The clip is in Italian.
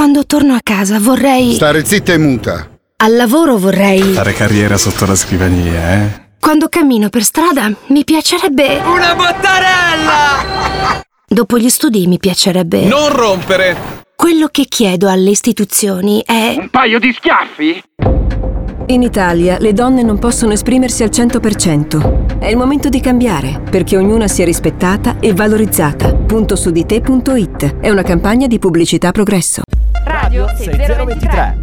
Quando torno a casa vorrei... Stare zitta e muta. Al lavoro vorrei... Fare carriera sotto la scrivania, eh? Quando cammino per strada mi piacerebbe... Una bottarella! Dopo gli studi mi piacerebbe... Non rompere! Quello che chiedo alle istituzioni è... Un paio di schiaffi? In Italia le donne non possono esprimersi al 100%. È il momento di cambiare, perché ognuna sia rispettata e valorizzata. Puntosudite.it è una campagna di pubblicità Progresso. Radio 6023.